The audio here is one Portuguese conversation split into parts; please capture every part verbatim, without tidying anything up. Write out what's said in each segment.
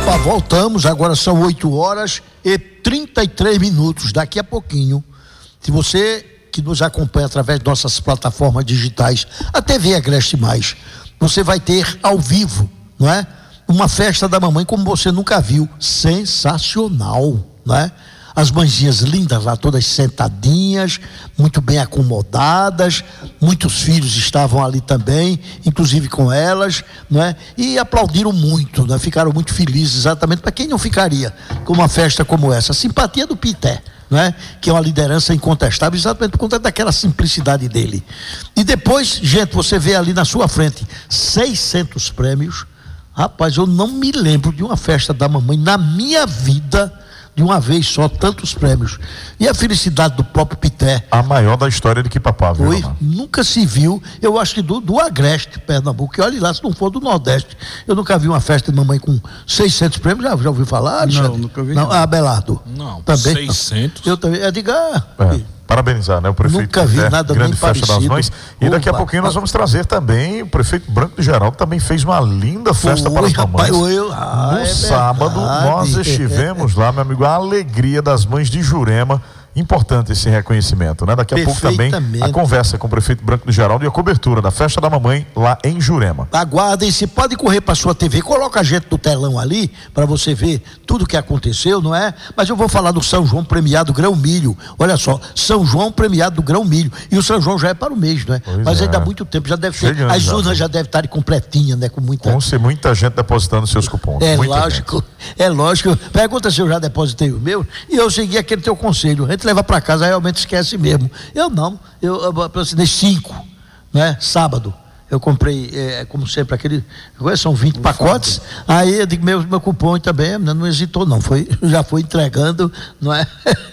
Opa, voltamos, agora são oito horas e trinta e três minutos. Daqui a pouquinho, se você que nos acompanha através de nossas plataformas digitais, a T V Agreste Mais, você vai ter ao vivo, não é? Uma festa da mamãe como você nunca viu, sensacional, não é? As mãezinhas lindas lá, todas sentadinhas, muito bem acomodadas, muitos filhos estavam ali também, inclusive com elas, não é? E aplaudiram muito, né? Ficaram muito felizes, exatamente, para quem não ficaria com uma festa como essa? A simpatia do Pité, não é? Que é uma liderança incontestável, exatamente por conta daquela simplicidade dele. E depois, gente, você vê ali na sua frente seiscentos prêmios. Rapaz, eu não me lembro de uma festa da mamãe na minha vida, de uma vez só, tantos prêmios. E a felicidade do próprio Pité. A maior da história de Quipapá, viu? Foi, nunca se viu, eu acho que do, do Agreste, Pernambuco, e olha lá, se não for do Nordeste, eu nunca vi uma festa de mamãe com seiscentos prêmios, já, já ouviu falar? Alexandre? Não, nunca vi. Não, não. Ah, Abelardo? Não, também, seiscentos? Eu também, é, diga, é. Parabenizar, né? O prefeito nunca vi Pité, nada grande bem festa parecido. das mães. E daqui a Opa, pouquinho nós vamos trazer também o prefeito Branco do Geraldo, também fez uma linda festa Oi, para as rapaz, mamães. eu, ah, no é sábado verdade. nós estivemos lá, meu amigo, a alegria das mães de Jurema. Importante esse reconhecimento, né? Daqui a pouco também a conversa com o prefeito Branco do Geraldo e a cobertura da festa da mamãe lá em Jurema. Aguardem, se pode correr para sua T V, coloca a gente no telão ali para você ver tudo que aconteceu, não é? Mas eu vou falar do São João premiado Grão Milho. Olha só, São João premiado do Grão Milho. E o São João já é para o mês, não é? Pois Mas é. ainda há muito tempo, já deve ter, Chegando as já, urnas né? já devem estar completinhas, né? Com muita... Com ser muita gente depositando seus cupons. É muita lógico, gente. é lógico. Pergunta se eu já depositei o meu e eu segui aquele teu conselho. A gente leva para casa, realmente esquece mesmo. Eu não, eu, eu, eu assinei cinco, né? Sábado. Eu comprei, é, como sempre, aquele. São vinte pacotes. Aí eu digo, meu, meu cupom também não hesitou, não. Foi, já foi entregando, não é?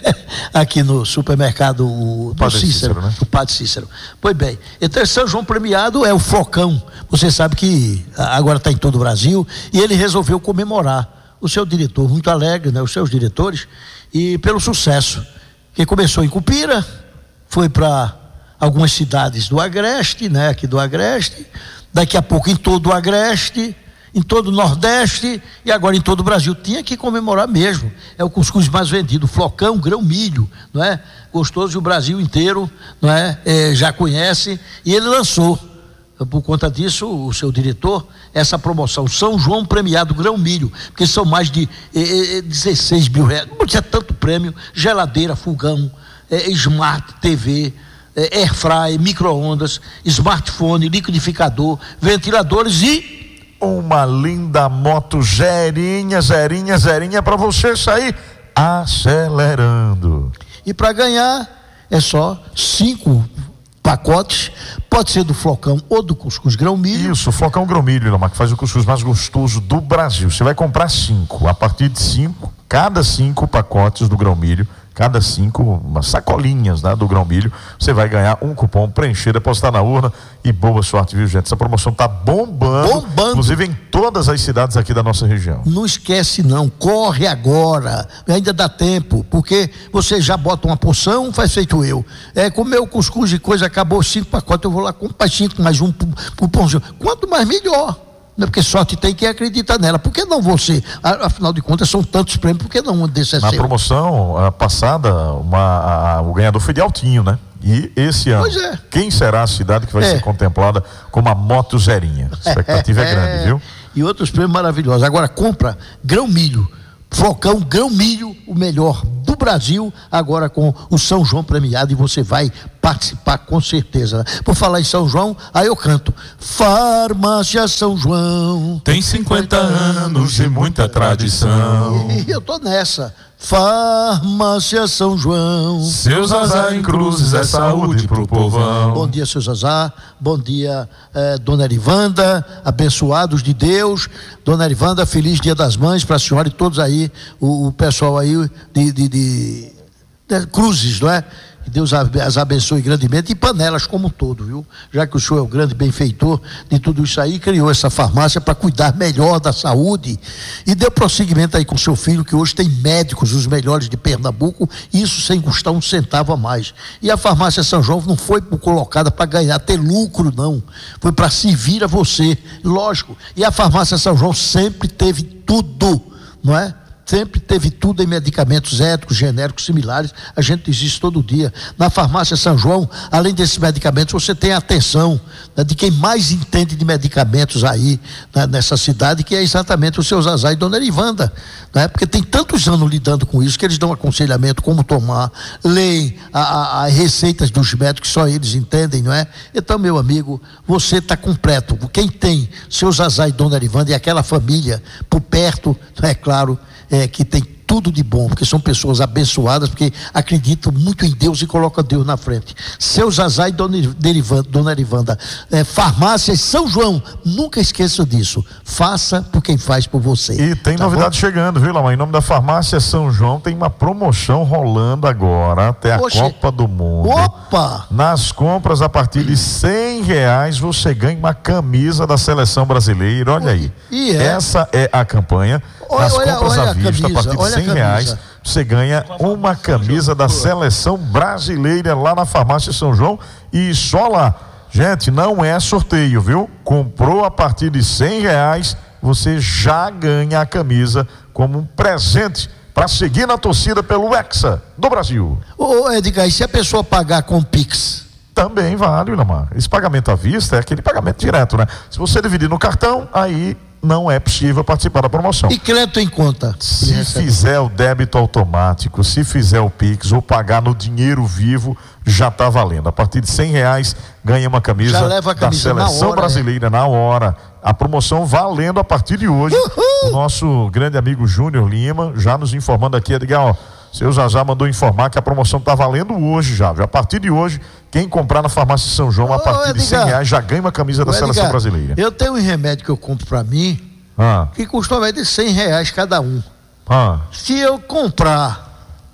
Aqui no supermercado o, do Padre Cícero, Cícero, né? o Padre Cícero. Pois bem, então São João premiado é o Flocão. Você sabe que agora está em todo o Brasil e ele resolveu comemorar o seu diretor, muito alegre, né? Os seus diretores, e pelo sucesso. Que começou em Cupira, foi para algumas cidades do Agreste, né, aqui do Agreste, daqui a pouco em todo o Agreste, em todo o Nordeste e agora em todo o Brasil. Tinha que comemorar mesmo. É o cuscuz mais vendido, Flocão, Grão Milho, não é? Gostoso, e o Brasil inteiro, não é? É, já conhece, e ele lançou, por conta disso, o seu diretor, essa promoção, São João premiado Grão Milho, porque são mais de eh, dezesseis mil reais, não tinha tanto prêmio, geladeira, fogão, eh, Smart T V, eh, Airfry, micro-ondas, smartphone, liquidificador, ventiladores e uma linda moto zerinha, zerinha, zerinha para você sair acelerando. E para ganhar é só cinco pacotes, pode ser do Flocão ou do cuscuz Grão Milho. Isso, Flocão Grão Milho, Lomar, que faz o cuscuz mais gostoso do Brasil. Você vai comprar cinco, a partir de cinco, cada cinco pacotes do Grão Milho, cada cinco, umas sacolinhas, né, do Grão Milho, você vai ganhar um cupom, preencher, depositar na urna e boa sorte, viu, gente? Essa promoção tá bombando, bombando, inclusive em todas as cidades aqui da nossa região. Não esquece não, corre agora, ainda dá tempo, porque você já bota uma porção, faz feito eu, é, comeu o cuscuz e coisa, acabou cinco pacotes, eu vou lá, comprar cinco, mais um cupomzinho, quanto mais melhor. Porque sorte tem quem acredita nela. Por que não você? Afinal de contas, são tantos prêmios, por que não um desses é Na seu? promoção a passada, uma, a, o ganhador foi de Altinho, né? E esse ano, Pois é. quem será a cidade que vai É. ser contemplada como a moto zerinha? A expectativa é, é grande, viu? E outros prêmios maravilhosos. Agora compra Grão Milho, Flocão Grão Milho, o melhor do Brasil, agora com o São João premiado, e você vai participar com certeza. Por falar em São João, aí eu canto. Farmácia São João tem cinquenta anos de muita tradição. E eu tô nessa. Farmácia São João. Seu Zazá em Cruzes é saúde pro povão. Bom dia, seu Zazá. Bom dia, eh, dona Erivanda. Abençoados de Deus. Dona Erivanda, feliz Dia das Mães para a senhora e todos aí, o, o pessoal aí de, de, de, de Cruzes, não é? Que Deus as abençoe grandemente, e Panelas como um todo, viu? Já que o senhor é o grande benfeitor de tudo isso aí, criou essa farmácia para cuidar melhor da saúde e deu prosseguimento aí com seu filho, que hoje tem médicos, os melhores de Pernambuco, isso sem custar um centavo a mais. E a farmácia São João não foi colocada para ganhar, ter lucro, não. Foi para servir a você, lógico. E a farmácia São João sempre teve tudo. não é? Sempre teve tudo em medicamentos éticos, genéricos, similares. A gente diz isso todo dia. Na farmácia São João, além desses medicamentos, você tem a atenção, né, de quem mais entende de medicamentos aí, né, nessa cidade, que é exatamente o seu Zazá e Dona Erivanda, né? Porque tem tantos anos lidando com isso, que eles dão aconselhamento como tomar, leem as receitas dos médicos, só eles entendem, não é? Então, meu amigo, você está completo. Quem tem seu Zazá e Dona Erivanda e aquela família por perto, é claro, É, que tem tudo de bom, porque são pessoas abençoadas, porque acreditam muito em Deus e colocam Deus na frente. Seu Zazá e Dona Erivanda, Dona Erivanda é, farmácias São João, nunca esqueça disso. Faça por quem faz por você. E tem tá novidade bom? chegando, viu, Lamar? Em nome da farmácia São João, tem uma promoção rolando agora até a Oxe. Copa do Mundo. Opa! Nas compras a partir de cem reais você ganha uma camisa da seleção brasileira. Olha aí. E é? Essa é a campanha. Nas olha, compras olha à vista, a, camisa, a partir de cem reais, você ganha uma camisa da seleção brasileira lá na farmácia São João, e só lá. Gente, não é sorteio, viu? Comprou a partir de cem reais, você já ganha a camisa como um presente para seguir na torcida pelo Hexa do Brasil. Ô Edgar, e se a pessoa pagar com Pix? Também vale, Lamar. Esse pagamento à vista é aquele pagamento direto, né? Se você dividir no cartão, aí não é possível participar da promoção. E crédito em conta? Se fizer o débito automático, se fizer o Pix ou pagar no dinheiro vivo, já está valendo. A partir de cem reais ganha uma camisa, já leva a camisa da seleção na hora, brasileira, é. na hora. A promoção valendo a partir de hoje. Uhul! O nosso grande amigo Júnior Lima já nos informando aqui, Edgar, ó, seu Zazá mandou informar que a promoção está valendo hoje já. A partir de hoje, quem comprar na farmácia São João, a partir de cem reais, já ganha uma camisa da Edgar, seleção brasileira. Eu tenho um remédio que eu compro para mim, ah. que custa mais de cem reais cada um. Ah. Se eu comprar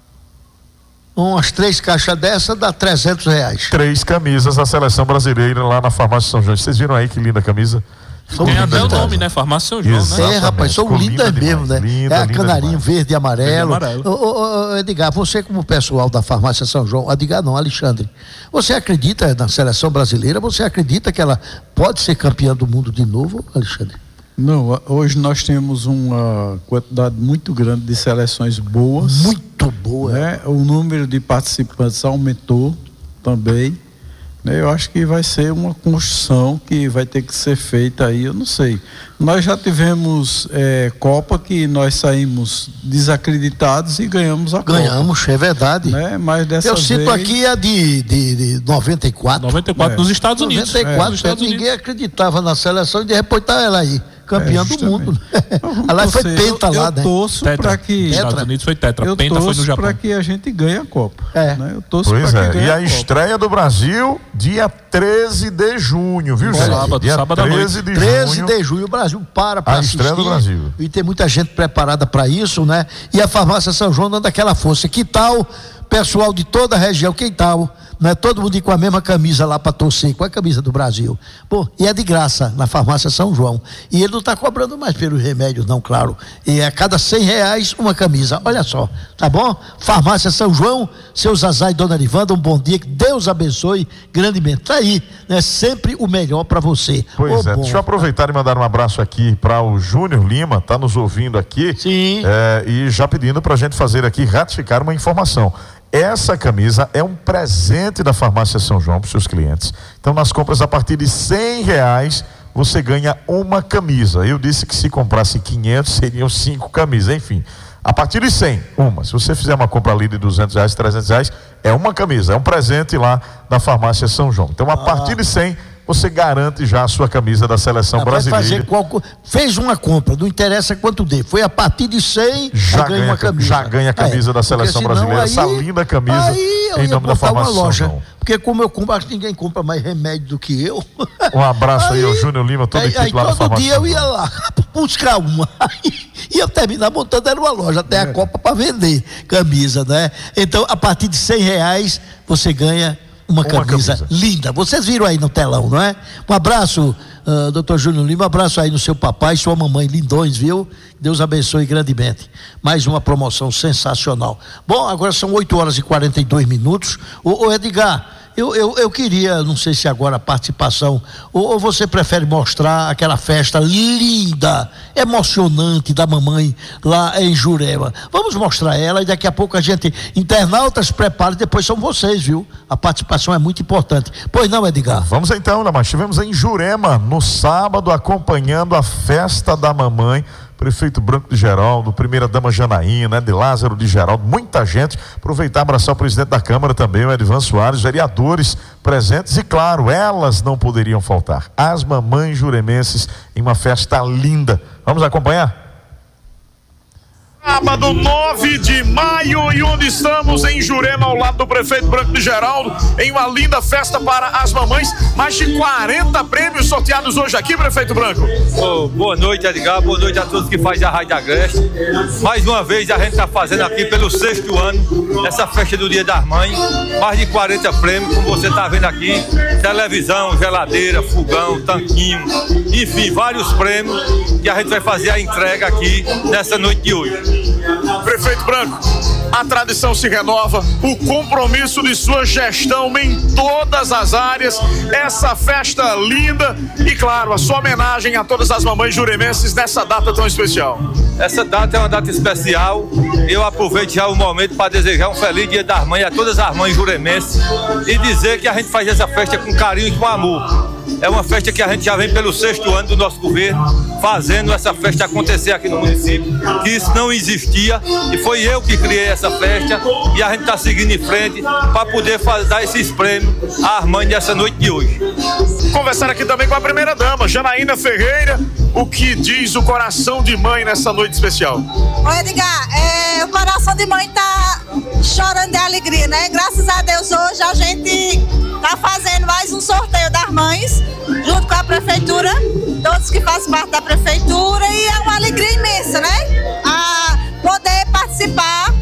umas três caixas dessa, dá trezentos reais. Três camisas da seleção brasileira lá na farmácia São João. Vocês viram aí que linda camisa? São Tem até o nome, né? Farmácia São João, né? É, rapaz, são lindas mesmo, né? Linda, é a linda canarinho demais. verde e amarelo. Verde e amarelo. Ô, ô, ô, Edgar, você como pessoal da farmácia São João, Edgar não, Alexandre, você acredita na seleção brasileira? Você acredita que ela pode ser campeã do mundo de novo, Alexandre? Não, hoje nós temos uma quantidade muito grande de seleções boas. Muito boa. Né? O número de participantes aumentou também. Eu acho que vai ser uma construção que vai ter que ser feita aí, eu não sei. Nós já tivemos é, Copa que nós saímos desacreditados e ganhamos a Copa. Ganhamos, é verdade. Né? Mas dessa eu cito vez... aqui a de, de, de noventa e quatro. noventa e quatro, é. nos Estados Unidos. noventa e quatro, é, nos Estados ninguém Unidos. acreditava na seleção e de repente tá ela aí, campeã é, do mundo. Ela foi penta eu, lá, eu né? torço para que... Nos Estados Unidos foi tetra, eu penta foi no Japão. para que a gente ganhe a Copa. É. Né? Eu torço pois pra é, que ganhe e a, a Copa. estreia do Brasil, dia treze de junho, viu, gente? Sábado, dia sábado treze de treze junho. de junho, o Brasil para para assistir. A estreia do Brasil. E tem muita gente preparada para isso, né? E a farmácia São João dando aquela força. Que tal, pessoal de toda a região, que tal? Não é todo mundo ir com a mesma camisa lá para torcer, com a camisa do Brasil. Pô, e é de graça na farmácia São João. E ele não está cobrando mais pelo remédio, não, claro. E é a cada cem reais uma camisa. Olha só, tá bom? Farmácia São João, seu Zazá e Dona Erivanda, um bom dia, que Deus abençoe grandemente. Tá aí, né? Sempre o melhor para você. Pois oh, é, bom. deixa eu aproveitar e mandar um abraço aqui para o Júnior Lima, tá nos ouvindo aqui. Sim. É, e já pedindo para a gente fazer aqui, ratificar uma informação. Essa camisa é um presente da farmácia São João para os seus clientes. Então, nas compras a partir de cem reais, você ganha uma camisa. Eu disse que se comprasse quinhentos, seriam cinco camisas. Enfim, a partir de cem, uma. Se você fizer uma compra ali de duzentos reais, trezentos reais, é uma camisa. É um presente lá da farmácia São João. Então, a ah. partir de cem, você garante já a sua camisa da seleção ah, brasileira. Fazer qual, fez uma compra, não interessa quanto dê. Foi a partir de cem, já ganha uma camisa. Já ganha a camisa é, da seleção senão, brasileira. Aí, essa linda camisa aí em nome da farmácia uma loja, São João. Porque como eu compro, acho que ninguém compra mais remédio do que eu. Um abraço aí, aí ao Júnior Lima, toda a equipe aí, lá da farmácia. Todo dia eu ia lá buscar uma. E eu terminar montando era uma loja, até a é. Copa para vender camisa, né? Então, a partir de cem reais, você ganha Uma, uma camisa, camisa linda. Vocês viram aí no telão, não é? Um abraço, uh, doutor Júnior Lima, um abraço aí no seu papai e sua mamãe, lindões, viu? Deus abençoe grandemente. Mais uma promoção sensacional. Bom, agora são oito horas e quarenta e dois minutos. Ô, ô Edgar, eu, eu, eu queria, não sei se agora a participação, ou, ou você prefere mostrar aquela festa linda, emocionante da mamãe lá em Jurema. Vamos mostrar ela e daqui a pouco a gente, internautas, prepare, depois são vocês, viu? A participação é muito importante. Pois não, Edgar? Vamos então, Lamar, estivemos em Jurema no sábado acompanhando a festa da mamãe. Prefeito Branco de Geraldo, primeira-dama Janaína, de Lázaro de Geraldo, muita gente. Aproveitar e abraçar o presidente da Câmara também, o Edvan Soares, vereadores presentes e, claro, elas não poderiam faltar. As mamães juremenses em uma festa linda. Vamos acompanhar? Sábado nove de maio, e onde estamos em Jurema, ao lado do prefeito Branco de Geraldo, em uma linda festa para as mamães. Mais de quarenta prêmios sorteados hoje aqui, prefeito Branco. Oh, boa noite, Edgar, boa noite a todos que fazem a Rádio Agreste. Mais uma vez a gente está fazendo aqui pelo sexto ano essa festa do Dia das Mães. Mais de quarenta prêmios, como você está vendo aqui: televisão, geladeira, fogão, tanquinho, enfim, vários prêmios que a gente vai fazer a entrega aqui nessa noite de hoje. Prefeito Branco, a tradição se renova, o compromisso de sua gestão em todas as áreas, essa festa linda e, claro, a sua homenagem a todas as mamães juremenses nessa data tão especial. Essa data é uma data especial. Eu aproveito já o momento para desejar um feliz Dia das Mães a todas as mães juremenses e dizer que a gente faz essa festa com carinho e com amor. É uma festa que a gente já vem pelo sexto ano do nosso governo, fazendo essa festa acontecer aqui no município, que isso não existia, e foi eu que criei essa festa, e a gente está seguindo em frente para poder fazer, dar esses prêmios às mães nessa noite de hoje. Conversar aqui também com a primeira-dama, Janaína Ferreira. O que diz o coração de mãe nessa noite especial? Ô Edgar, é, o coração de mãe tá chorando de alegria, né? Graças a Deus hoje a gente tá fazendo mais um sorteio das mães, junto com a prefeitura, todos que fazem parte da prefeitura, e é uma alegria imensa, né? A poder participar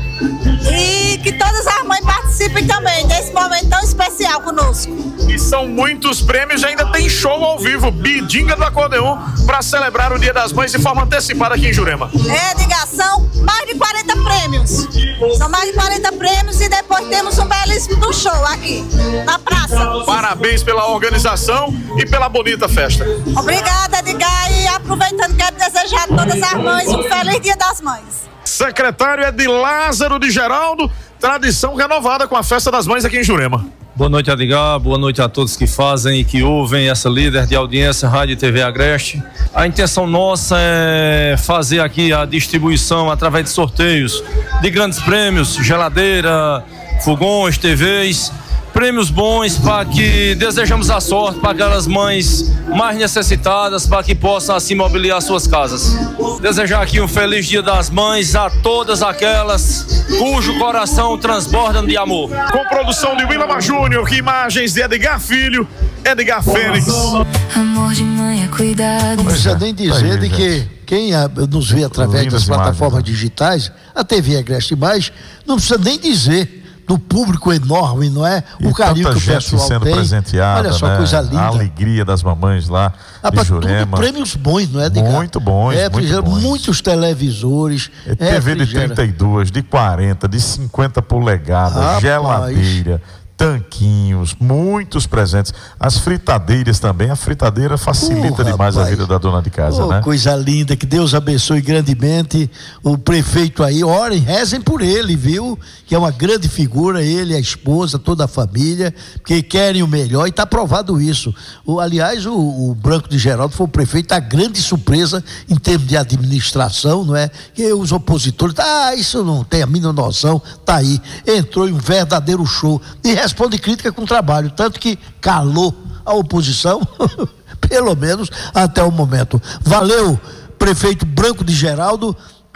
e que todas as mães participem também desse momento tão especial conosco. E são muitos prêmios e ainda tem show ao vivo, Bidinga do Acordeon, para celebrar o Dia das Mães de forma antecipada aqui em Jurema. É, Edgar, são mais de quarenta prêmios. São mais de quarenta prêmios e depois temos um belíssimo show aqui na praça. Parabéns pela organização e pela bonita festa. Obrigada, Edgar, e aproveitando, quero desejar a todas as mães um feliz Dia das Mães. Secretário é de Lázaro de Geraldo, tradição renovada com a festa das mães aqui em Jurema. Boa noite, Edgar. Boa noite a todos que fazem e que ouvem essa líder de audiência, Rádio e T V Agreste. A intenção nossa é fazer aqui a distribuição através de sorteios de grandes prêmios, geladeira, fogões, T Vs, prêmios bons para que desejamos a sorte para aquelas mães mais necessitadas, para que possam assim mobiliar suas casas. Desejar aqui um feliz Dia das Mães a todas aquelas cujo coração transborda de amor. Com produção de Willamar Júnior, imagens de Edgar Filho, Edgar Fênix. Amor de mãe é cuidado. Não precisa nem dizer de que quem nos vê através das plataformas digitais, a T V Agreste Mais, não precisa nem dizer do público enorme, não é? O e carinho que o pessoal sendo tem. Presenteada, olha só, né? coisa linda. A alegria das mamães lá ah, de Jurema. Tudo prêmios bons, não é, Edgar? Muito bons, é, muito bons. Muitos televisores. É T V de trinta e dois, de quarenta, de cinquenta polegadas, ah, geladeira, tanquinhos, muitos presentes. As fritadeiras também. A fritadeira facilita uh, demais rapaz. a vida da dona de casa, oh, né? Coisa linda, que Deus abençoe grandemente o prefeito aí. Orem, rezem por ele, viu? Que é uma grande figura, ele, a esposa, toda a família, que querem o melhor, e está provado isso. O, aliás, o, o Branco de Geraldo foi o prefeito, a grande surpresa em termos de administração, não é? Que os opositores, ah, isso não tem a mínima noção, tá aí. Entrou em um verdadeiro show e responde crítica com trabalho, tanto que calou a oposição, pelo menos até o momento. Valeu, prefeito Branco de Geraldo.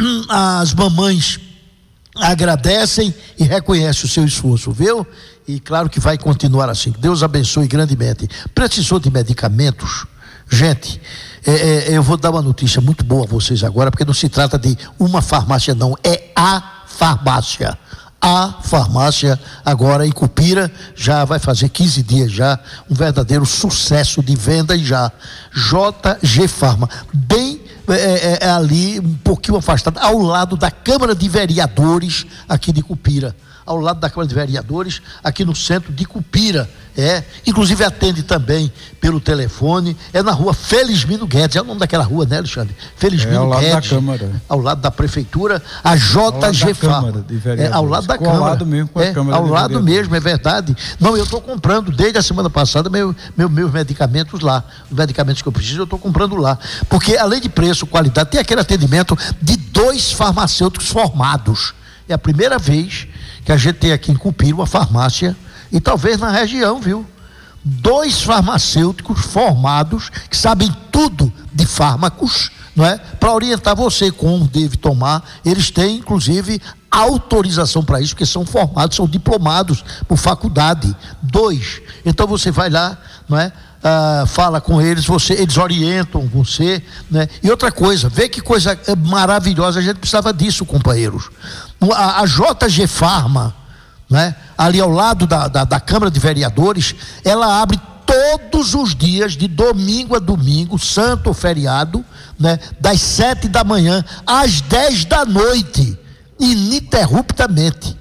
As mamães agradecem e reconhecem o seu esforço, viu? E claro que vai continuar assim. Deus abençoe grandemente. Precisou de medicamentos? Gente, é, é, eu vou dar uma notícia muito boa a vocês agora, porque não se trata de uma farmácia não, é a farmácia. A farmácia agora em Cupira já vai fazer quinze dias já, um verdadeiro sucesso de venda e já. J G Farma, bem é, é, é ali um pouquinho afastado, ao lado da Câmara de Vereadores aqui de Cupira. ao lado da Câmara de Vereadores, aqui no centro de Cupira. É, inclusive atende também pelo telefone, é na rua Felizmino Guedes, é o nome daquela rua, né, Alexandre? Felizmino é ao lado Guedes, da Câmara. Ao lado da Prefeitura, a J G Farma. É ao lado da Câmara. Ao lado mesmo com a é, Câmara. Ao lado mesmo, é verdade. Não, eu estou comprando desde a semana passada meu, meu, meus medicamentos lá. Os medicamentos que eu preciso, eu estou comprando lá. Porque além de preço, qualidade, tem aquele atendimento de dois farmacêuticos formados. É a primeira vez que a gente tem aqui em Cupira uma farmácia, e talvez na região, viu? Dois farmacêuticos formados que sabem tudo de fármacos, não é? Para orientar você como deve tomar. Eles têm, inclusive, autorização para isso, porque são formados, são diplomados por faculdade. Dois. Então você vai lá, não é? Ah, fala com eles, você, eles orientam você, né? E outra coisa, vê que coisa maravilhosa, a gente precisava disso, companheiros. A, a J G Farma, né? Ali ao lado da, da, da Câmara de Vereadores, ela abre todos os dias, de domingo a domingo, santo ou feriado, né? Das sete da manhã às dez da noite, ininterruptamente.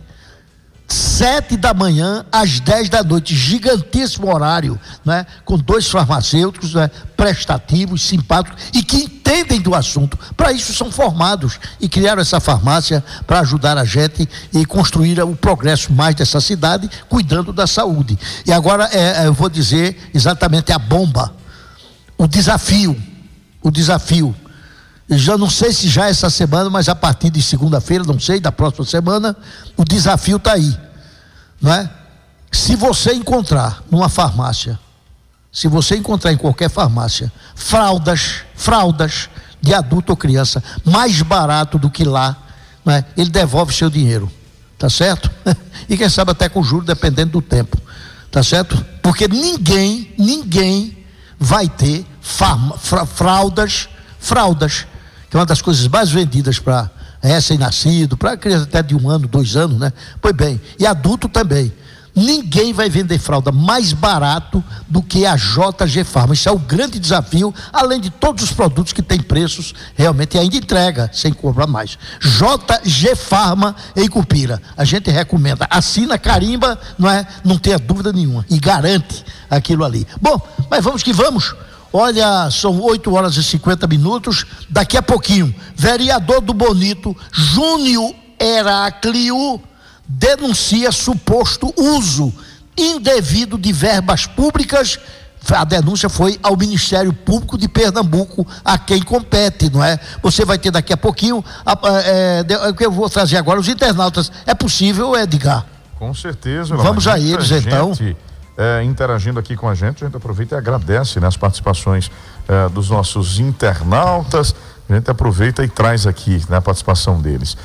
Sete da manhã às dez da noite, gigantíssimo horário, né? Com dois farmacêuticos, né? Prestativos, simpáticos e que entendem do assunto. Para isso são formados e criaram essa farmácia para ajudar a gente e construir o progresso mais dessa cidade, cuidando da saúde. E agora é, eu vou dizer exatamente a bomba, o desafio, o desafio. Eu já não sei se já essa semana, mas a partir de segunda-feira, não sei, da próxima semana, o desafio está aí, não é? Se você encontrar numa farmácia, se você encontrar em qualquer farmácia, fraldas, fraldas de adulto ou criança, mais barato do que lá, não é? Ele devolve seu dinheiro, tá certo? E quem sabe até com juros, dependendo do tempo, tá certo? Porque ninguém, ninguém vai ter farma, fra, fraldas, fraldas, que é uma das coisas mais vendidas para recém-nascido, para criança até de um ano, dois anos, né? Pois bem, e adulto também. Ninguém vai vender fralda mais barato do que a J G Farma. Isso é o grande desafio, além de todos os produtos que têm preços realmente ainda entrega, sem cobrar mais. J G Farma em Cupira. A gente recomenda. Assina, carimba, não é? Não tenha dúvida nenhuma. E garante aquilo ali. Bom, mas vamos que vamos. Olha, são oito horas e cinquenta minutos. Daqui a pouquinho, vereador do Bonito, Júnior Heráclio, denuncia suposto uso indevido de verbas públicas. A denúncia foi ao Ministério Público de Pernambuco, a quem compete, não é? Você vai ter daqui a pouquinho, é, o que eu vou trazer agora, os internautas. É possível, Edgar? Com certeza. Vamos a eles, gente... então. É, interagindo aqui com a gente, a gente aproveita e agradece, né, as participações é, dos nossos internautas. A gente aproveita e traz aqui, né, a participação deles.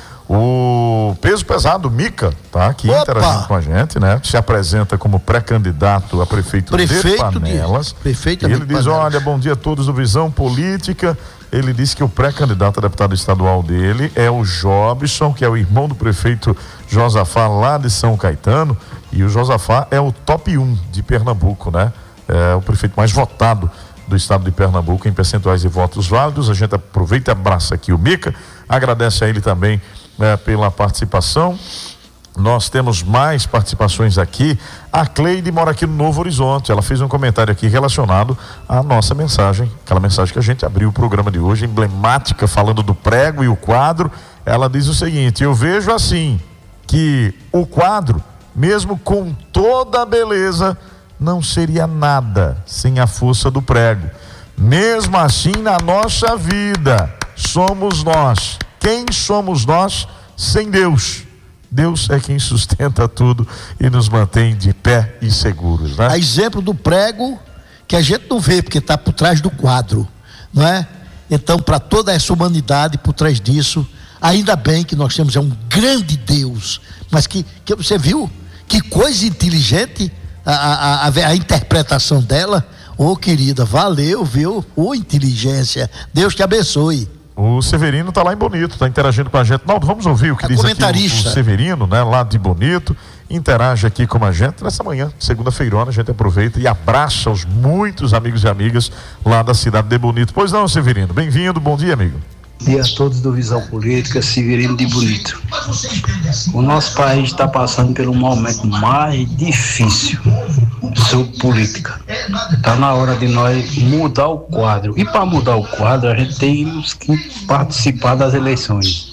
O peso pesado Mica tá aqui Opa! interagindo com a gente, né? Se apresenta como pré-candidato a prefeito, prefeito de Panelas. De, prefeito e ele diz: Panelas. Olha, bom dia a todos do Visão Política. Ele disse que o pré-candidato a deputado estadual dele é o Jobson, que é o irmão do prefeito Josafá lá de São Caetano. E o Josafá é o top um de Pernambuco, né? É o prefeito mais votado do estado de Pernambuco em percentuais de votos válidos. A gente aproveita e abraça aqui o Mica, agradece a ele também é, pela participação. Nós temos mais participações aqui. A Cleide mora aqui no Novo Horizonte. Ela fez um comentário aqui relacionado à nossa mensagem, aquela mensagem que a gente abriu o programa de hoje, emblemática, falando do prego e o quadro. Ela diz o seguinte: eu vejo assim, que o quadro, mesmo com toda a beleza, não seria nada sem a força do prego. Mesmo assim, na nossa vida, somos nós. Quem somos nós sem Deus? Deus é quem sustenta tudo e nos mantém de pé e seguros, né? A exemplo do prego, que a gente não vê, porque está por trás do quadro, não é? Então, para toda essa humanidade, por trás disso, ainda bem que nós temos é um grande Deus, mas que, que você viu? Que coisa inteligente a, a, a, a interpretação dela. Ô, oh, querida, valeu, viu? Ô, oh, inteligência. Deus te abençoe. O Severino está lá em Bonito, está interagindo com a gente. Naldo, vamos ouvir o que a diz aqui o, o Severino, né? Lá de Bonito, interage aqui com a gente nessa manhã, segunda-feirona. A gente aproveita e abraça os muitos amigos e amigas lá da cidade de Bonito. Pois não, Severino, bem-vindo, bom dia, amigo. Dia a todos do Visão Política, Severino de Bonito. O nosso país está passando pelo momento mais difícil sobre política. Está na hora de nós mudar o quadro. E para mudar o quadro, a gente tem que participar das eleições.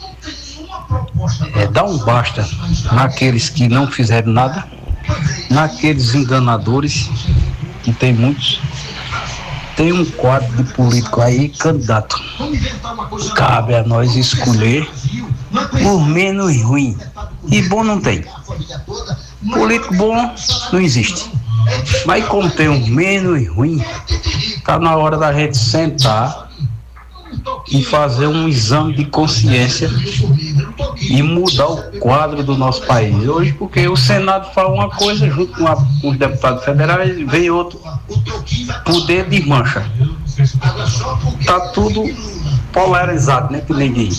É, dá um basta naqueles que não fizeram nada, naqueles enganadores, que tem muitos. Tem um quadro de político aí, candidato. Cabe a nós escolher o menos ruim. E bom não tem. Político bom não existe. Mas como tem um menos ruim, tá na hora da gente sentar e fazer um exame de consciência e mudar o quadro do nosso país hoje, porque o Senado fala uma coisa junto com, a, com os deputados federais, vem outro, poder desmancha. Tá tudo polarizado, né, que nem diz.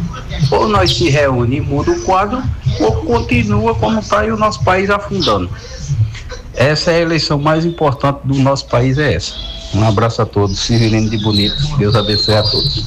Ou nós se reúne e muda o quadro, ou continua como está e o nosso país afundando. Essa é a eleição mais importante do nosso país, é essa. Um abraço a todos, Severino de Bonito, Deus abençoe a todos.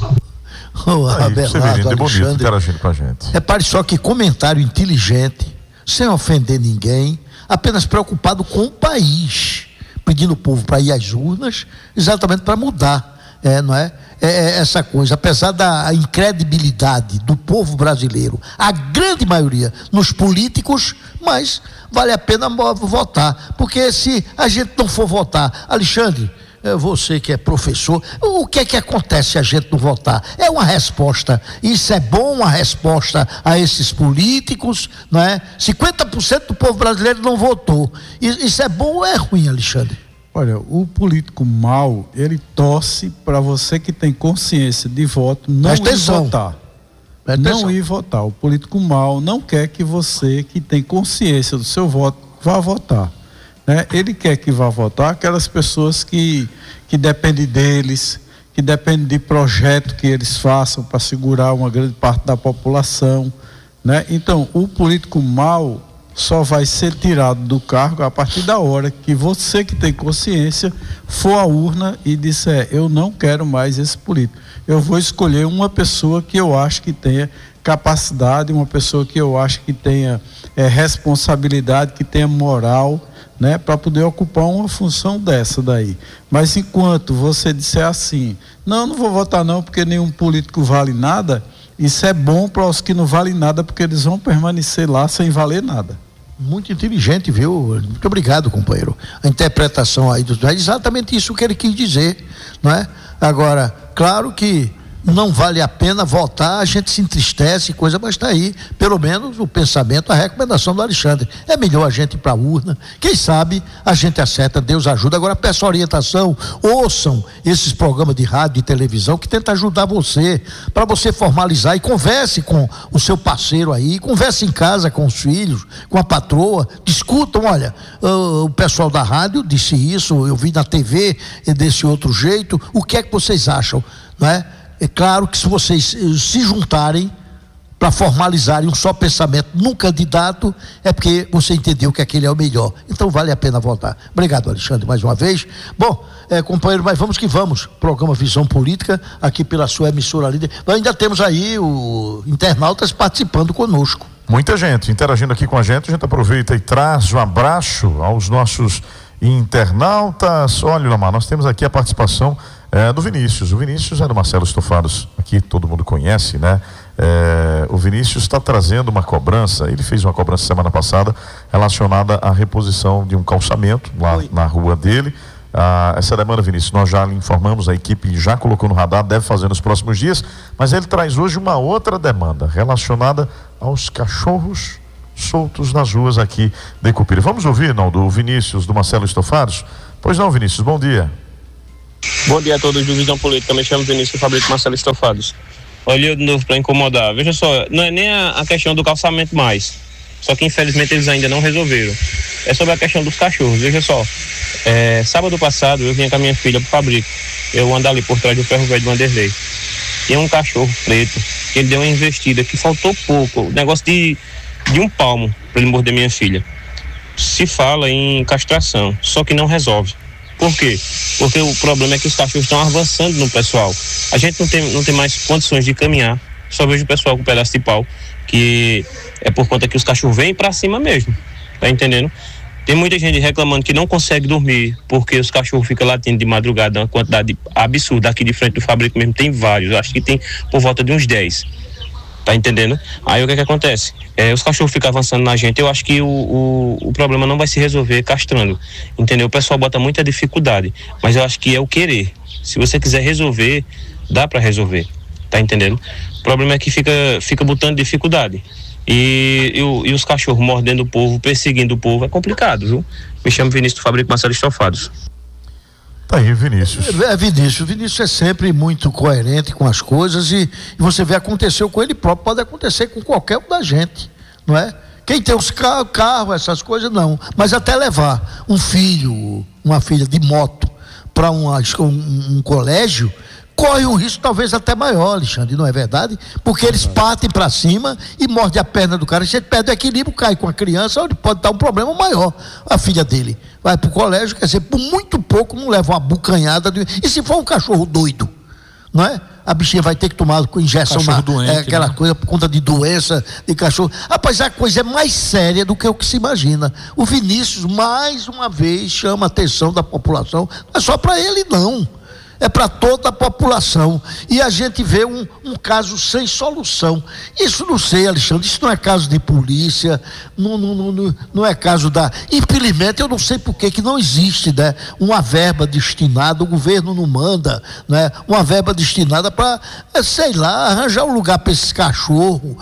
Oh, Abelardo, Alexandre, interagindo com a gente. Repare só que comentário inteligente, sem ofender ninguém, apenas preocupado com o país, pedindo o povo para ir às urnas, exatamente para mudar, é, não é? É, é essa coisa, apesar da incredibilidade do povo brasileiro, a grande maioria nos políticos, mas vale a pena votar, porque se a gente não for votar, Alexandre, você que é professor, o que é que acontece se a gente não votar? É uma resposta, isso é bom, uma resposta a esses políticos, não é? cinquenta por cento do povo brasileiro não votou, isso é bom ou é ruim, Alexandre? Olha, o político mau, ele torce para você que tem consciência de voto não ir votar. Não ir votar. O político mau não quer que você que tem consciência do seu voto vá votar. Né? Ele quer que vá votar aquelas pessoas que, que dependem deles, que dependem de projeto que eles façam para segurar uma grande parte da população. Né? Então, o político mau só vai ser tirado do cargo a partir da hora que você que tem consciência for à urna e disser, eu não quero mais esse político. Eu vou escolher uma pessoa que eu acho que tenha capacidade, uma pessoa que eu acho que tenha é, responsabilidade, que tenha moral, né, para poder ocupar uma função dessa daí. Mas enquanto você disser assim, não, não vou votar não, porque nenhum político vale nada, isso é bom para os que não valem nada, porque eles vão permanecer lá sem valer nada. Muito inteligente, viu? Muito obrigado, companheiro. A interpretação aí do é exatamente isso que ele quis dizer, não é? Agora, claro que não vale a pena votar, a gente se entristece, coisa, mas está aí, pelo menos o pensamento, a recomendação do Alexandre. É melhor a gente ir para a urna, quem sabe a gente acerta, Deus ajuda. Agora peço orientação, ouçam esses programas de rádio e televisão que tentam ajudar você, para você formalizar e converse com o seu parceiro aí, converse em casa com os filhos, com a patroa, discutam, olha, uh, o pessoal da rádio disse isso, eu vi na T V desse outro jeito, o que é que vocês acham, não é? É claro que se vocês se juntarem para formalizarem um só pensamento num candidato, é porque você entendeu que aquele é o melhor. Então vale a pena votar. Obrigado, Alexandre, mais uma vez. Bom, é, companheiro, mas vamos que vamos. Programa Visão Política, aqui pela sua emissora líder. Nós ainda temos aí o internautas participando conosco. Muita gente interagindo aqui com a gente. A gente aproveita e traz um abraço aos nossos internautas. Olha, Lamar, nós temos aqui a participação É, do Vinícius. O Vinícius é do Marcelo Estofados, aqui todo mundo conhece, né? É, o Vinícius está trazendo uma cobrança, ele fez uma cobrança semana passada relacionada à reposição de um calçamento lá Oi. na rua dele. Ah, essa demanda, Vinícius, nós já lhe informamos, a equipe já colocou no radar, deve fazer nos próximos dias, mas ele traz hoje uma outra demanda relacionada aos cachorros soltos nas ruas aqui de Cupira. Vamos ouvir, não, do Vinícius, do Marcelo Estofados? Pois não, Vinícius, bom dia. Bom dia a todos do Visão Política, me chamo Vinícius Fabrício Marcelo Estofados. Olha eu de novo para incomodar. Veja só, não é nem a, a questão do calçamento mais, só que infelizmente eles ainda não resolveram. É sobre a questão dos cachorros. Veja só, é, sábado passado eu vinha com a minha filha pro Fabrico, eu ando ali por trás do ferro velho do Vanderlei. Tinha um cachorro preto, que ele deu uma investida que faltou pouco, negócio de, de um palmo para ele morder minha filha. Se fala em castração, só que não resolve. Por quê? Porque o problema é que os cachorros estão avançando no pessoal. A gente não tem, não tem mais condições de caminhar. Só vejo o pessoal com um pedaço de pau, que é por conta que os cachorros vêm pra cima mesmo. Tá entendendo? Tem muita gente reclamando que não consegue dormir porque os cachorros ficam latindo de madrugada, uma quantidade absurda. Aqui de frente do fabrico mesmo tem vários. Acho que tem por volta de uns dez. Tá entendendo? Aí o que é que acontece? É, os cachorros ficam avançando na gente. Eu acho que o, o, o problema não vai se resolver castrando. Entendeu? O pessoal bota muita dificuldade. Mas eu acho que é o querer. Se você quiser resolver, dá pra resolver. Tá entendendo? O problema é que fica, fica botando dificuldade. E, e, e os cachorros mordendo o povo, perseguindo o povo, é complicado, viu? Me chamo Vinícius do Fabrico Marcelo Estofados. Tá aí, Vinícius. É, Vinícius. Vinícius é sempre muito coerente com as coisas e, e você vê, aconteceu com ele próprio, pode acontecer com qualquer um da gente, não é? Quem tem os carros, carro, essas coisas, não. Mas até levar um filho, uma filha de moto para um, um, um colégio, corre um risco talvez até maior, Alexandre, não é verdade? Porque eles partem para cima e mordem a perna do cara, a gente perde o equilíbrio, cai com a criança, onde pode dar um problema maior. A filha dele vai para o colégio, quer dizer, por muito pouco não leva uma bucanhada, de... e se for um cachorro doido, não é? A bichinha vai ter que tomar com injeção, na, doente, é, aquela né? coisa por conta de doença de cachorro. Rapaz, a coisa é mais séria do que o que se imagina. O Vinícius, mais uma vez, chama a atenção da população, não é só para ele não, é para toda a população. E a gente vê um, um caso sem solução. Isso não sei, Alexandre, isso não é caso de polícia, não, não, não, não é caso da... Infelizmente, eu não sei por que que não existe, né, uma verba destinada, o governo não manda, né, uma verba destinada para, é, sei lá, arranjar um lugar para esses cachorros,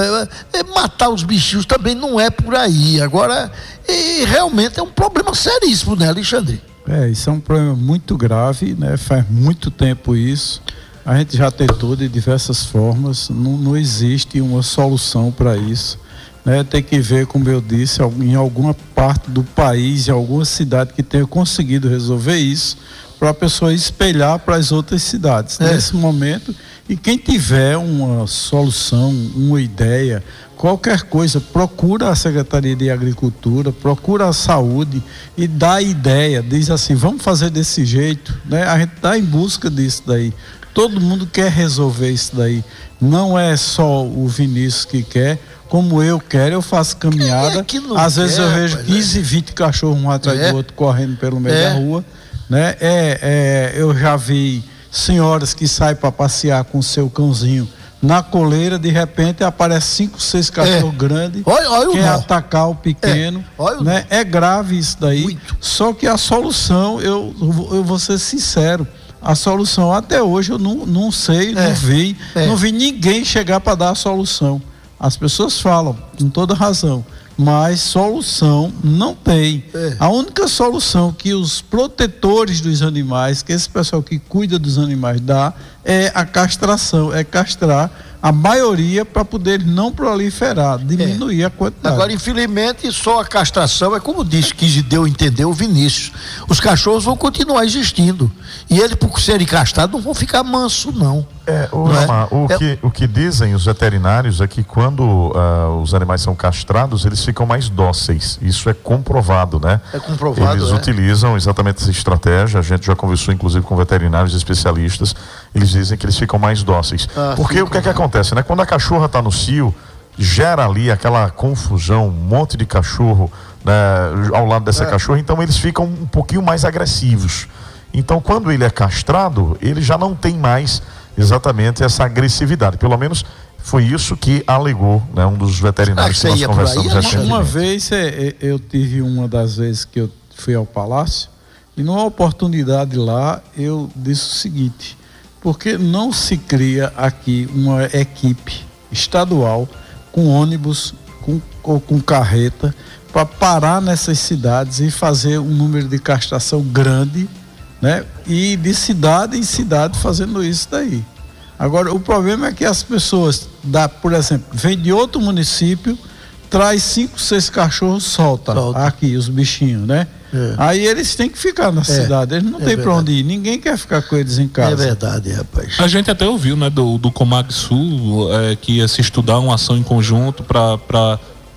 é, é, matar os bichinhos também não é por aí. Agora, e realmente é um problema seríssimo, né, Alexandre? É, isso é um problema muito grave, né? Faz muito tempo isso. A gente já tentou de diversas formas, não, não existe uma solução para isso, né? Tem que ver, como eu disse, em alguma parte do país, em alguma cidade que tenha conseguido resolver isso, para a pessoa espelhar para as outras cidades. É. Nesse momento, e quem tiver uma solução, uma ideia, qualquer coisa, procura a Secretaria de Agricultura, procura a Saúde e dá ideia, diz assim, vamos fazer desse jeito, né? A gente está em busca disso daí. Todo mundo quer resolver isso daí. Não é só o Vinícius que quer, como eu quero, eu faço caminhada. É que às vezes quer, eu vejo quinze, vinte cachorros um atrás é. do outro correndo pelo meio é. da rua, né? É, é, eu já vi senhoras que saem para passear com o seu cãozinho na coleira, de repente aparece cinco, seis cachorros é. grandes, olha, olha quer atacar o pequeno, é, né? É grave isso daí. Muito. Só que a solução, eu, eu vou ser sincero, a solução até hoje eu não, não sei, é. não vi, é. não vi ninguém chegar para dar a solução. As pessoas falam, com toda razão, mas solução não tem. É. A única solução que os protetores dos animais, que esse pessoal que cuida dos animais dá, é a castração, é castrar a maioria para poder não proliferar, diminuir é. a quantidade. Agora, infelizmente, só a castração, é como disse, que deu a entender o Vinícius, os cachorros vão continuar existindo, e eles, por serem castrados, não vão ficar mansos, não. É, o, não Rama, é? o, é... Que, o que dizem os veterinários é que quando uh, os animais são castrados, eles ficam mais dóceis. Isso é comprovado, né? É comprovado, Eles é. utilizam exatamente essa estratégia, a gente já conversou inclusive com veterinários especialistas, eles dizem que eles ficam mais dóceis. Ah, Porque fico... o que é que acontece, né? Quando a cachorra está no cio, gera ali aquela confusão, um monte de cachorro, né, ao lado dessa é. cachorra, então eles ficam um pouquinho mais agressivos. Então, quando ele é castrado, ele já não tem mais exatamente essa agressividade. Pelo menos foi isso que alegou, né, um dos veterinários ah, que nós conversamos recentemente. Uma vez é, eu tive uma das vezes que eu fui ao Palácio, e numa oportunidade lá eu disse o seguinte: porque não se cria aqui uma equipe estadual com ônibus, com, ou com carreta, para parar nessas cidades e fazer um número de castração grande, né? E de cidade em cidade fazendo isso daí. Agora, o problema é que as pessoas, dá, por exemplo, vem de outro município, traz cinco, seis cachorros, solta, solta. aqui os bichinhos, né? É. Aí eles têm que ficar na é. cidade, eles não é têm para onde ir, ninguém quer ficar com eles em casa. É verdade, rapaz. A gente até ouviu, né, do, do Comag Sul, é, que ia se estudar uma ação em conjunto para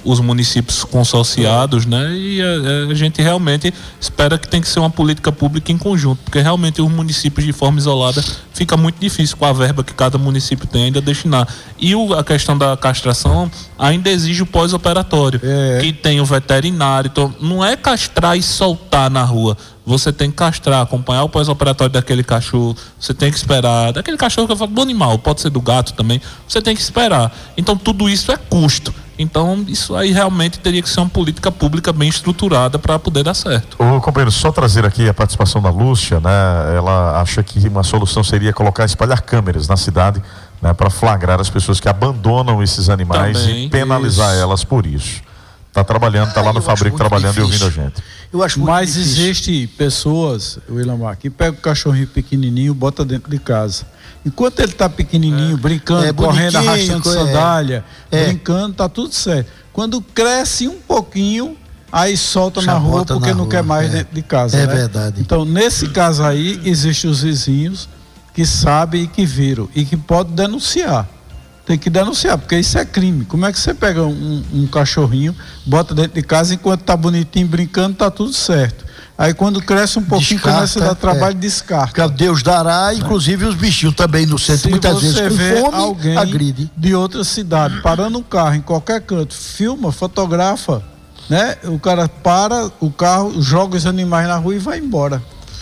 os municípios consorciados, né? E a, a gente realmente espera que tem que ser uma política pública em conjunto, porque realmente os municípios de forma isolada fica muito difícil com a verba que cada município tem ainda destinar. E o, a questão da castração ainda exige o pós-operatório, é. que tem o veterinário, então não é castrar e soltar na rua. Você tem que castrar, acompanhar o pós-operatório daquele cachorro, você tem que esperar, daquele cachorro que eu falo do animal, pode ser do gato também, você tem que esperar. Então tudo isso é custo. Então isso aí realmente teria que ser uma política pública bem estruturada para poder dar certo. Ô companheiro, só trazer aqui a participação da Lúcia, né? Ela acha que uma solução seria colocar, espalhar câmeras na cidade, né? Para flagrar as pessoas que abandonam esses animais também, e penalizar isso. elas por isso. Tá trabalhando, tá ah, lá no Fabrico trabalhando difícil. e ouvindo a gente. Eu acho muito Mas difícil. Existe pessoas, Willamar, que pega o cachorrinho pequenininho e bota dentro de casa. Enquanto ele tá pequenininho, é. brincando, é, correndo, arrastando é. sandália, é. brincando, tá tudo certo. Quando cresce um pouquinho, aí solta Já na rua porque na não rua. quer mais é. dentro de casa. É né? verdade. Então, nesse caso aí, existem os vizinhos que sabem e que viram e que podem denunciar. Tem que denunciar, porque isso é crime. Como é que você pega um, um cachorrinho, bota dentro de casa, enquanto tá bonitinho, brincando, tá tudo certo. Aí quando cresce um pouquinho, descarta, começa a dar trabalho, é. descarta. Deus dará, inclusive os bichinhos também no centro, Se muitas vezes com vê fome, alguém agride. De outra cidade, parando um carro em qualquer canto, filma, fotografa, né? O cara para o carro, joga os animais na rua e vai embora.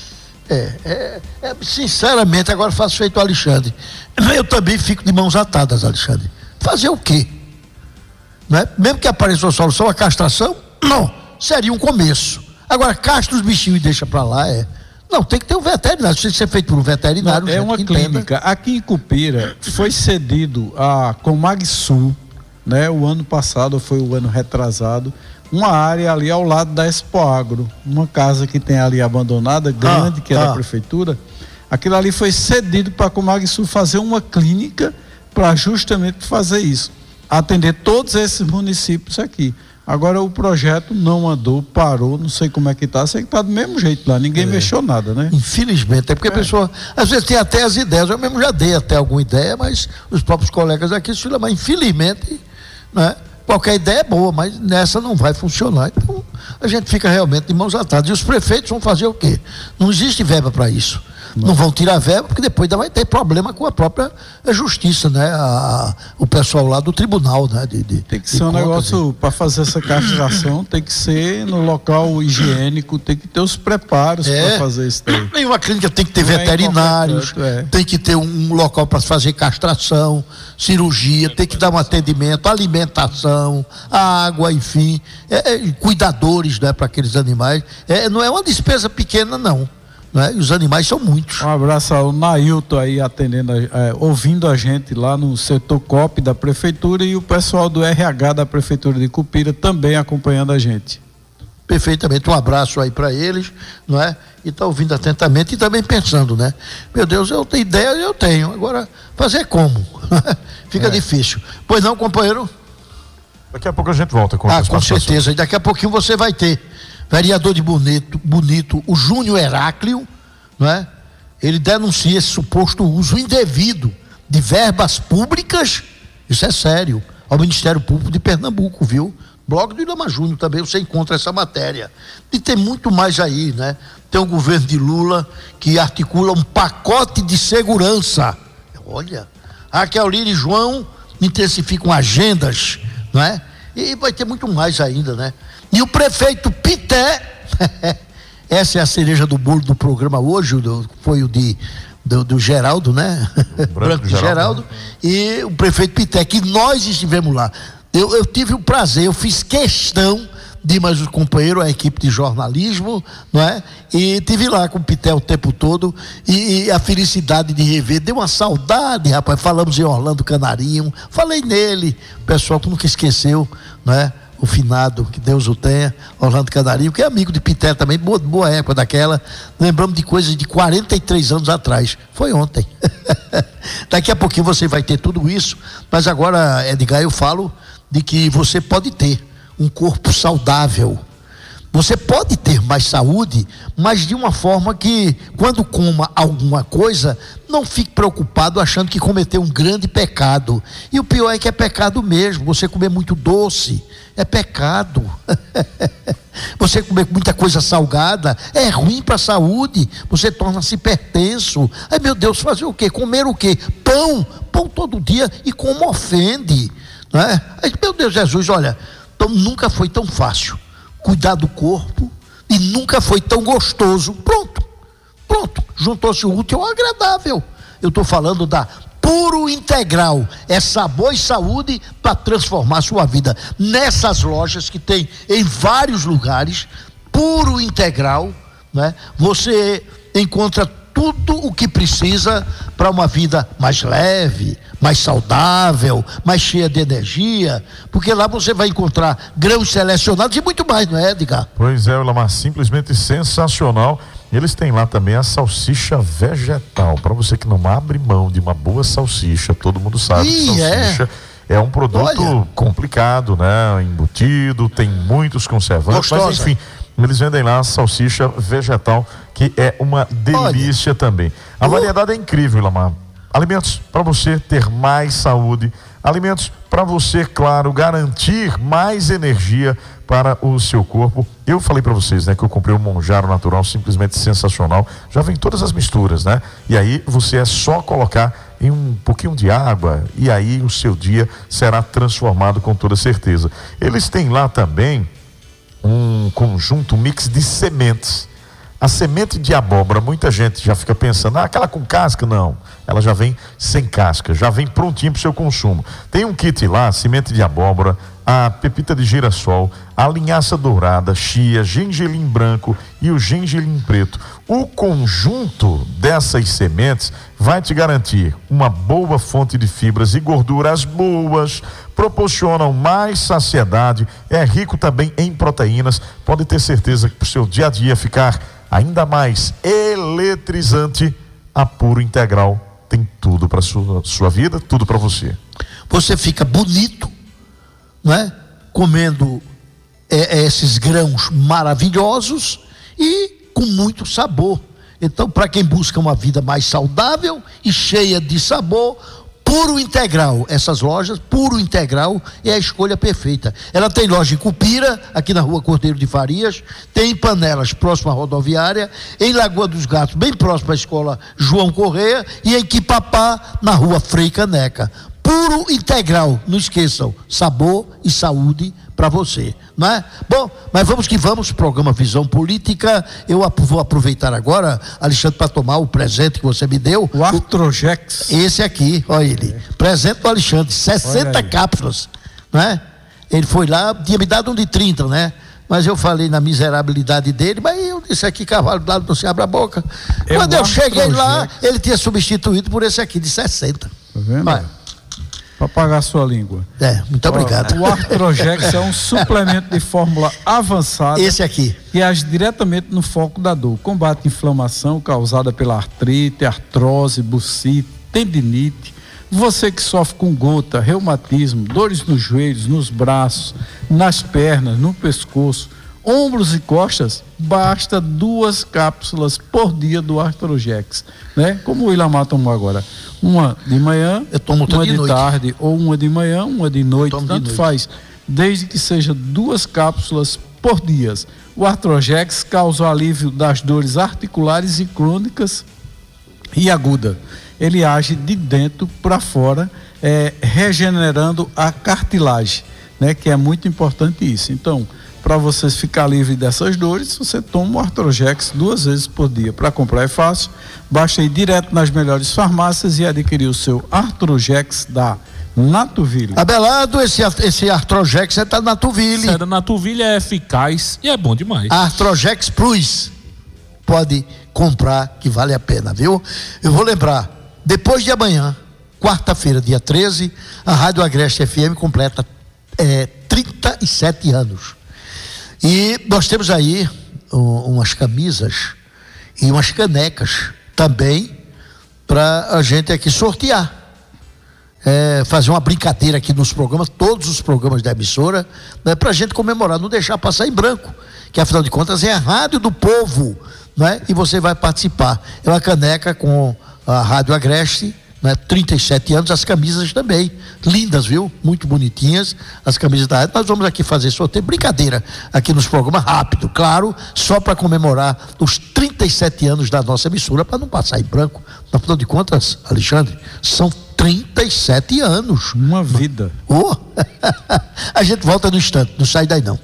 É, é, é, sinceramente, agora faço feito o Alexandre. Eu também fico de mãos atadas, Alexandre. Fazer o quê? Não é? Mesmo que apareça uma solução, a castração, não, seria um começo. Agora, castra os bichinhos e deixa pra lá, é. Não, tem que ter um veterinário, tem que ser feito por um veterinário. Não, é uma clínica. Aqui em Cupira, foi cedido a Comagsul, né? O ano passado, foi o ano retrasado, uma área ali ao lado da Expo Agro, uma casa que tem ali abandonada, grande, ah, que era ah. a prefeitura. Aquilo ali foi cedido para a Comagsul fazer uma clínica para justamente fazer isso, atender todos esses municípios aqui. Agora o projeto não andou, parou, não sei como é que está, sei que está do mesmo jeito lá, ninguém é. mexeu nada, né? Infelizmente, é porque é. a pessoa, às vezes tem até as ideias, eu mesmo já dei até alguma ideia, mas os próprios colegas aqui, mas infelizmente, né? Qualquer ideia é boa, mas nessa não vai funcionar. Então, a gente fica realmente de mãos atadas. E os prefeitos vão fazer o quê? Não existe verba para isso. Não. não vão tirar verba, porque depois ainda vai ter problema com a própria justiça, né? A, o pessoal lá do tribunal, né? De, de, tem que ser um negócio, para fazer essa castração, tem que ser no local higiênico, tem que ter os preparos é. para fazer isso daí. Nenhuma clínica tem que ter não veterinários, é canto, é. tem que ter um, um local para fazer castração, cirurgia, tem que dar um atendimento, alimentação, água, enfim, é, é, cuidadores, né? Para aqueles animais. É, não é uma despesa pequena, não. Né? E os animais são muitos. Um abraço ao Nailton aí atendendo, é, ouvindo a gente lá no setor C O P da prefeitura e o pessoal do R H da prefeitura de Cupira também acompanhando a gente. Perfeitamente, um abraço aí para eles, não é? E tá ouvindo atentamente e também pensando, né? Meu Deus, eu tenho ideia, eu tenho. Agora, fazer como? Fica é. difícil. Pois não, companheiro? Daqui a pouco a gente volta com Ah, com certeza. E daqui a pouquinho você vai ter vereador de Bonito, Bonito, o Júnior Heráclio, não é? Ele denuncia esse suposto uso indevido de verbas públicas, isso é sério, ao Ministério Público de Pernambuco, viu? Blog do Ilama Júnior também você encontra essa matéria. E tem muito mais aí, né? Tem o governo de Lula que articula um pacote de segurança. Olha, Raquel Lira e João intensificam agendas, não é? E vai ter muito mais ainda, né? E o prefeito Pité, essa é a cereja do bolo do programa hoje, do, foi o de, do, do Geraldo, né? Branco, Branco de Geraldo. Geraldo. E o prefeito Pité, que nós estivemos lá. Eu, eu tive o prazer, eu fiz questão de mais um companheiro, a equipe de jornalismo, não é? E tive lá com o Pité o tempo todo e, e a felicidade de rever, deu uma saudade, rapaz. Falamos em Orlando Canarinho, falei nele, o pessoal que nunca esqueceu, não é? O finado, que Deus o tenha, Orlando Canarinho, que é amigo de Pité também, boa, boa época daquela. Lembramos de coisas de quarenta e três anos atrás. Foi ontem. Daqui a pouquinho você vai ter tudo isso, mas agora, Edgar, eu falo de que você pode ter um corpo saudável, Você pode ter mais saúde, mas de uma forma que, quando coma alguma coisa, não fique preocupado achando que cometeu um grande pecado. E o pior é que é pecado mesmo. Você comer muito doce é pecado. Você comer muita coisa salgada é ruim para a saúde. Você torna-se hipertenso. Ai, meu Deus, fazer o quê? Comer o quê? Pão, pão todo dia, e como ofende, não é? Ai, meu Deus, Jesus, olha, então, nunca foi tão fácil cuidar do corpo e nunca foi tão gostoso. Pronto, pronto, juntou-se o útil ao agradável. Eu estou falando da Puro Integral, é sabor e saúde para transformar a sua vida. Nessas lojas que tem em vários lugares, Puro Integral, né? Você encontra tudo o que precisa para uma vida mais leve, mais saudável, mais cheia de energia, porque lá você vai encontrar grãos selecionados e muito mais, não é, Edgar? Pois é, Ilamar, simplesmente sensacional. Eles têm lá também a salsicha vegetal, para você que não abre mão de uma boa salsicha. Todo mundo sabe Ih, que salsicha é, é um produto Olha. complicado, né? Embutido, tem muitos conservantes, Gostosa. mas enfim, eles vendem lá a salsicha vegetal, que é uma delícia Olha. também. A variedade é incrível, Ilamar. Alimentos para você ter mais saúde, alimentos para você, claro, garantir mais energia para o seu corpo. Eu falei para vocês, né, que eu comprei um Monjaro natural, simplesmente sensacional. Já vem todas as misturas, né? E aí você é só colocar em um pouquinho de água e aí o seu dia será transformado com toda certeza. Eles têm lá também um conjunto, um mix de sementes. A semente de abóbora, muita gente já fica pensando, ah, aquela com casca, não. Ela já vem sem casca, já vem prontinho para o seu consumo. Tem um kit lá, semente de abóbora, a pepita de girassol, a linhaça dourada, chia, gengelim branco e o gengelim preto. O conjunto dessas sementes vai te garantir uma boa fonte de fibras e gorduras boas, proporcionam mais saciedade, é rico também em proteínas. Pode ter certeza que para o seu dia a dia ficar ainda mais eletrizante, a Puro Integral tem tudo para sua sua vida, tudo para você. Você fica bonito, não é? Comendo é, é, esses grãos maravilhosos e com muito sabor. Então, para quem busca uma vida mais saudável e cheia de sabor, Puro Integral, essas lojas, Puro Integral é a escolha perfeita. Ela tem loja em Cupira, aqui na rua Cordeiro de Farias, tem em Panelas, próximo à rodoviária, em Lagoa dos Gatos, bem próximo à escola João Correia, e em Quipapá, na rua Frei Caneca. Puro Integral, não esqueçam, sabor e saúde para você, não é? Bom, mas vamos que vamos, programa Visão Política. Eu vou aproveitar agora, Alexandre, para tomar o presente que você me deu. O Artrojex. Esse aqui, olha ele, é. Presente do Alexandre, sessenta cápsulas, não é? Ele foi lá, tinha me dado um de trinta, né? Mas eu falei na miserabilidade dele, mas eu disse aqui, cavalo do lado, não se abre a boca. É. Quando eu cheguei lá, ele tinha substituído por esse aqui de sessenta. Tá vendo? Vai. Para pagar a sua língua. É, muito obrigado. O Artrojex é um suplemento de fórmula avançada. Esse aqui. Que age diretamente no foco da dor. Combate inflamação causada pela artrite, artrose, bursite, tendinite. Você que sofre com gota, reumatismo, dores nos joelhos, nos braços, nas pernas, no pescoço, ombros e costas, basta duas cápsulas por dia do Artrojex, né? Como o Ilamar tomou agora. Uma de manhã, eu tomo uma de, de noite. tarde, ou uma de manhã, uma de noite, tanto de noite. Faz, desde que seja duas cápsulas por dia. O Artrojex causa o alívio das dores articulares e crônicas e aguda. Ele age de dentro para fora, é, regenerando a cartilagem, né? Que é muito importante isso. Então, para você ficar livre dessas dores, você toma o Artrojex duas vezes por dia. Para comprar é fácil, basta ir direto nas melhores farmácias e adquirir o seu Artrojex da Natuville. Abelardo, esse, esse Artrojex é da Natuville. É da Natuville, é eficaz e é bom demais. Artrojex Plus. Pode comprar, que vale a pena, viu? Eu vou lembrar, depois de amanhã, quarta-feira, dia treze, a Rádio Agreste F M completa é, trinta e sete anos. E nós temos aí um, umas camisas e umas canecas também para a gente aqui sortear. é, fazer uma brincadeira aqui nos programas, todos os programas da emissora, né, para a gente comemorar, não deixar passar em branco, que afinal de contas é a Rádio do Povo, né? E você vai participar. É uma caneca com a Rádio Agreste, né? trinta e sete anos, as camisas também, lindas, viu? Muito bonitinhas, as camisas da rádio. Nós vamos aqui fazer sorteio, brincadeira, aqui nos programas, rápido, claro, só para comemorar os trinta e sete anos da nossa emissora, para não passar em branco. Afinal de contas, Alexandre, são trinta e sete anos. Uma vida. Oh. A gente volta no instante, não sai daí não.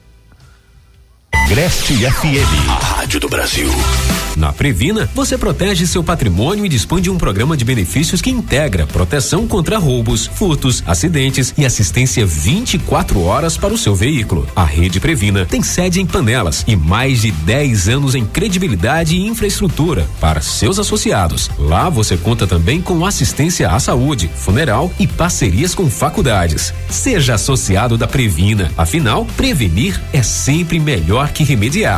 Agreste F M, a rádio do Brasil. Na Previna, você protege seu patrimônio e dispõe de um programa de benefícios que integra proteção contra roubos, furtos, acidentes e assistência vinte e quatro horas para o seu veículo. A Rede Previna tem sede em Panelas e mais de dez anos em credibilidade e infraestrutura para seus associados. Lá você conta também com assistência à saúde, funeral e parcerias com faculdades. Seja associado da Previna, afinal, prevenir é sempre melhor que remediar.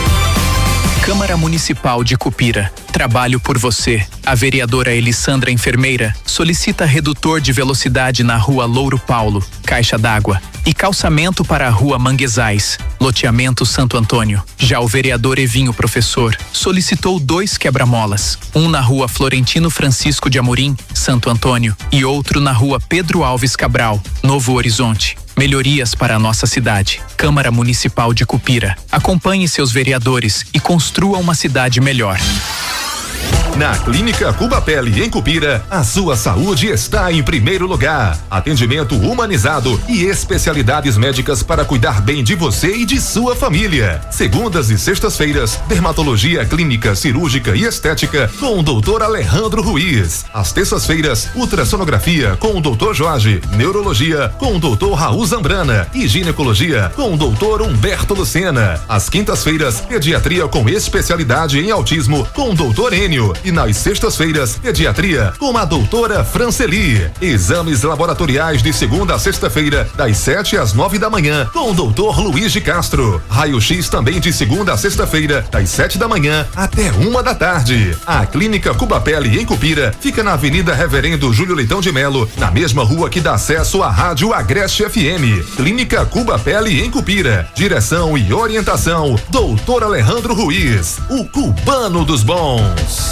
Câmara Municipal de Cupira. Trabalho por você. A vereadora Elissandra Enfermeira solicita redutor de velocidade na rua Louro Paulo, caixa d'água, e calçamento para a rua Manguezais, loteamento Santo Antônio. Já o vereador Evinho Professor solicitou dois quebra-molas, um na rua Florentino Francisco de Amorim, Santo Antônio, e outro na rua Pedro Alves Cabral, Novo Horizonte. Melhorias para a nossa cidade. Câmara Municipal de Cupira. Acompanhe seus vereadores e construa uma cidade melhor. Na Clínica Cuba Pele, em Cupira, a sua saúde está em primeiro lugar. Atendimento humanizado e especialidades médicas para cuidar bem de você e de sua família. Segundas e sextas-feiras, dermatologia clínica, cirúrgica e estética com o doutor Alejandro Ruiz. Às terças-feiras, ultrassonografia com o doutor Jorge, neurologia com o doutor Raul Zambrana e ginecologia com o doutor Humberto Lucena. Às quintas-feiras, pediatria com especialidade em autismo com o doutor Enio. E nas sextas-feiras, pediatria com a doutora Franceli. Exames laboratoriais de segunda a sexta-feira, das sete às nove da manhã, com o doutor Luiz de Castro. Raio-X também de segunda a sexta-feira, das sete da manhã até uma da tarde. A Clínica Cuba Pele, em Cupira, fica na Avenida Reverendo Júlio Leitão de Melo, na mesma rua que dá acesso à Rádio Agreste F M. Clínica Cuba Pele, em Cupira. Direção e orientação, doutor Alejandro Ruiz, o cubano dos bons.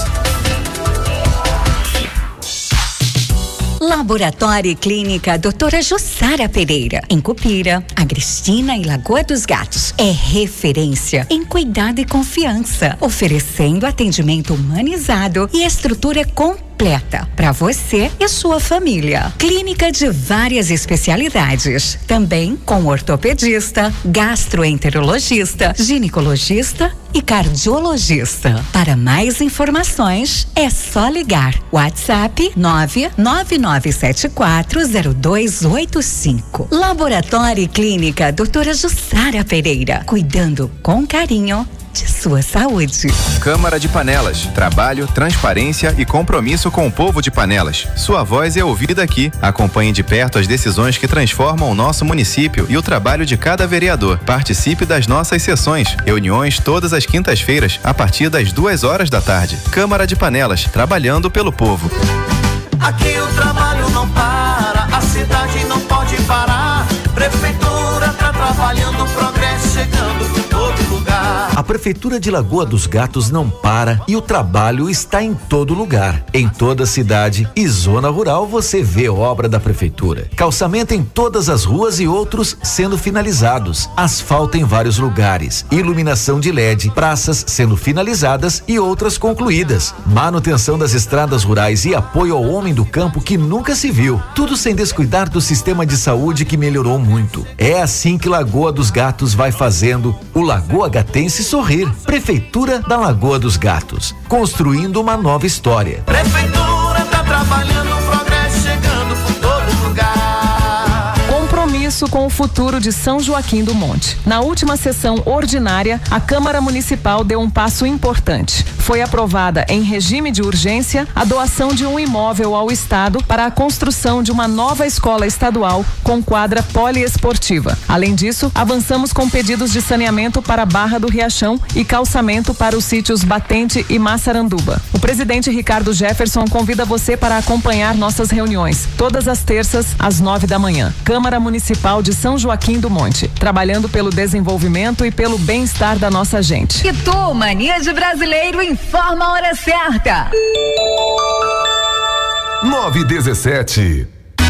Laboratório e Clínica doutora Jussara Pereira, em Cupira, Agrestina e Lagoa dos Gatos. É referência em cuidado e confiança, oferecendo atendimento humanizado e estrutura completa para você e sua família. Clínica de várias especialidades, também com ortopedista, gastroenterologista, ginecologista e cardiologista. Para mais informações, é só ligar. WhatsApp nove nove nove sete quatro zero dois oito cinco. Laboratório e Clínica doutora Jussara Pereira, cuidando com carinho de sua saúde. Câmara de Panelas. Trabalho, transparência e compromisso com o povo de Panelas. Sua voz é ouvida aqui. Acompanhe de perto as decisões que transformam o nosso município e o trabalho de cada vereador. Participe das nossas sessões. Reuniões todas as quintas-feiras, a partir das duas horas da tarde. Câmara de Panelas. Trabalhando pelo povo. Aqui o trabalho não para, a cidade não pode parar. Prefeitura tá trabalhando, progresso chegando por todo lugar. A Prefeitura de Lagoa dos Gatos não para e o trabalho está em todo lugar. Em toda a cidade e zona rural você vê obra da Prefeitura. Calçamento em todas as ruas e outros sendo finalizados. Asfalto em vários lugares. Iluminação de L E D, praças sendo finalizadas e outras concluídas. Manutenção das estradas rurais e apoio ao homem do campo que nunca se viu. Tudo sem descuidar do sistema de saúde que melhorou muito. É assim que Lagoa dos Gatos vai fazendo o Lagoa Gatense sorrir. Prefeitura da Lagoa dos Gatos, construindo uma nova história. Prefeitura tá trabalhando, progresso chegando por todo lugar. Compromisso com o futuro de São Joaquim do Monte. Na última sessão ordinária, a Câmara Municipal deu um passo importante. foi aprovada em regime de urgência a doação de um imóvel ao Estado para a construção de uma nova escola estadual com quadra poliesportiva. Além disso, avançamos com pedidos de saneamento para Barra do Riachão e calçamento para os sítios Batente e Massaranduba. O presidente Ricardo Jefferson convida você para acompanhar nossas reuniões, todas as terças, às nove da manhã. Câmara Municipal de São Joaquim do Monte, trabalhando pelo desenvolvimento e pelo bem-estar da nossa gente. E tu, Mania de Brasileiro, informa a hora certa. nove e dezessete.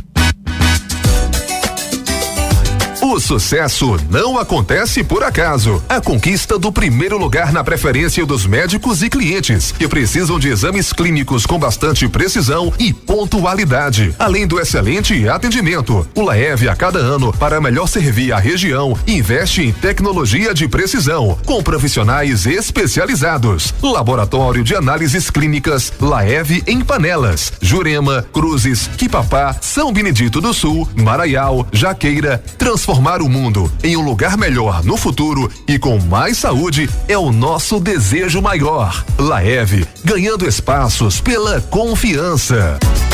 O sucesso não acontece por acaso. A conquista do primeiro lugar na preferência dos médicos e clientes que precisam de exames clínicos com bastante precisão e pontualidade, além do excelente atendimento. O Laev, a cada ano, para melhor servir a região, investe em tecnologia de precisão, com profissionais especializados. Laboratório de Análises Clínicas Laev em Panelas, Jurema, Cruzes, Quipapá, São Benedito do Sul, Maraial, Jaqueira. Transformar o mundo em um lugar melhor no futuro e com mais saúde é o nosso desejo maior. Laev, ganhando espaços pela confiança.